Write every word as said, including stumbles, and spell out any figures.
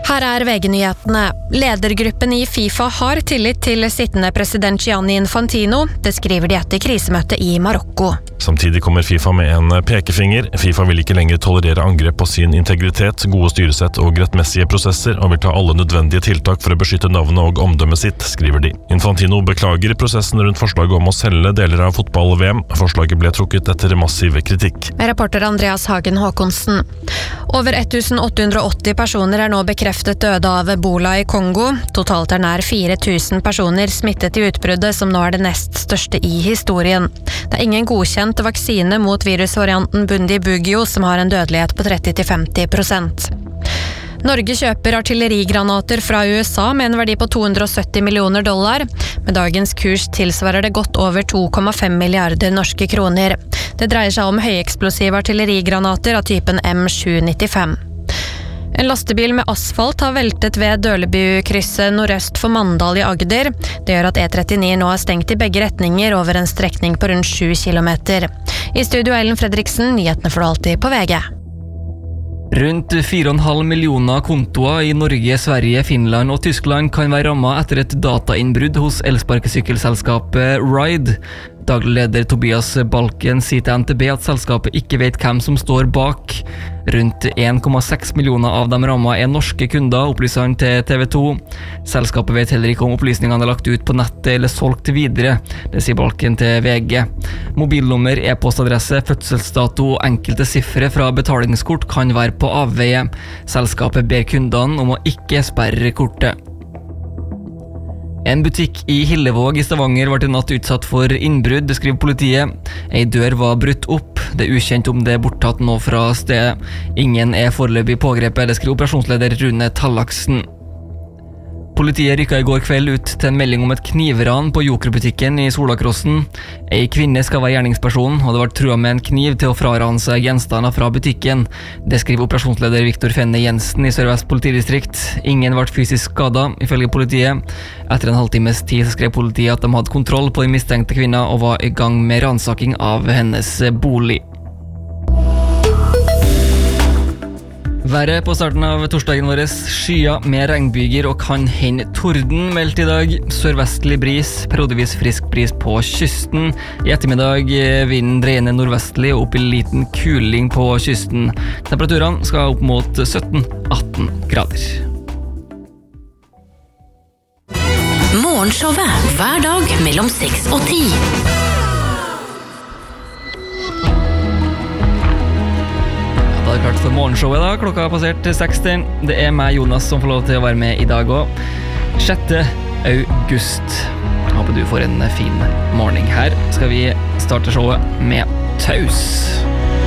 Her er V G-nyhetene. Ledergruppen i FIFA har tillit til sittende president Gianni Infantino. Det skriver de etter krisemøtet i Marokko. Samtidig kommer FIFA med en pekefinger. FIFA vil ikke lenger tolerere angrep på sin integritet, gode styresett og rettmessige prosesser, og vil ta alle nødvendige tiltak for å beskytte navnet og omdømmet sitt, skriver de. Infantino beklager prosessen rundt forslaget om å selge deler av fotball-V M. Forslaget ble trukket etter massiv kritikk. Reporter Andreas Hagen Håkonsen. Over tusen åtte hundre og åtti personer er nå bekreftet døde av Ebola i Kongo. Totalt er nær fire tusen personer smittet i utbruddet, som nå er det nest største i historien. Det er ingen godkjent vaksine mot virusvarianten Bundibugyo, som har en dødelighet på tretti til femti prosent. Norge kjøper artillerigranater fra U S A med en verdi på to hundre og sytti millioner dollar. Med dagens kurs tilsvarer det godt over to komma fem milliarder norske kroner. Det dreier seg om høyeksplosive artillerigranater av typen M sju nittifem. En lastebil med asfalt har veltet ved Dølebu-krysset nordøst for Mandal i Agder. Det gjør at E trettini nå er stengt i begge retninger over en strekning på rundt sju kilometer. I studio Ellen Fredriksen, nyhetene får du alltid på V G. Rundt fire komma fem millioner kontoer i Norge, Sverige, Finland og Tyskland kan være rammet etter et datainnbrudd hos elsparkesykkelselskapet Ride. Daglig leder Tobias Balken sier til N T B at selskapet ikke vet hvem som står bak. Rundt en komma seks millioner av dem rammet er norske kunder, opplyser han til T V to. Selskapet vet heller ikke om opplysningene er lagt ut på nettet eller solgt videre. Det sier Balken til V G. Mobilnummer, e-postadresse, fødselsdato og enkelte siffre fra betalingskort kan være på avveie. Selskapet ber kundene om å ikke sperre kortet. En butikk i Hillevåg i Stavanger ble i natt utsatt for innbrudd, det skriver politiet. Ei dør var brutt opp. Det er ukjent om det er borttatt nå fra stedet. Ingen er foreløpig pågrepet, det skriver operasjonsleder Rune Tallaksen. Politiet rykket i går kveld ut til en melding om et knivran på Jokerbutikken i Solakrossen. Ei kvinne skal være gjerningsperson, og det var trua med en kniv til å frarane seg gjenstander fra butikken. Det skriver operasjonsleder Viktor Fenne Jensen i Sør-Vest politidistrikt. Ingen ble fysisk skadet, ifølge politiet. Etter en halvtimes tid skrev politiet at de hadde kontroll på den mistenkte kvinna og var i gang med ransaking av hennes bolig. Været på starten av torsdagen vår, skyer med regnbyger og kan hende torden meldt i dag. Sørvestlig bris, periodevis frisk bris på kysten. I ettermiddag vinden dreiende nordvestlig og opp i liten kuling på kysten. Temperaturene skal opp mot sytten til atten grader. Morgenshowet hver dag mellom seks og ti. Det er klart for morgenshowet da, klokka har passert seksti. Det er meg, Jonas, som får lov til å være med i dag også. sjette august. Håper du får en fin morgen. Her skal vi starte showet med Taus.